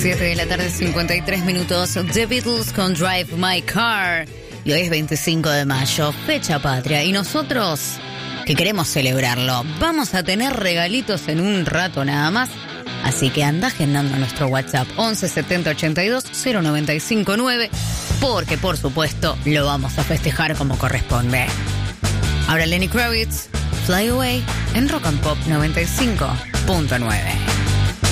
7 de la tarde, 53 minutos. The Beatles con Drive My Car. Y hoy es 25 de mayo, fecha patria. Y nosotros, que queremos celebrarlo, vamos a tener regalitos en un rato nada más. Así que anda agendando nuestro WhatsApp 11 70 82 095 9. Porque, por supuesto, lo vamos a festejar como corresponde. Ahora Lenny Kravitz, Fly Away, en Rock and Pop 95.9.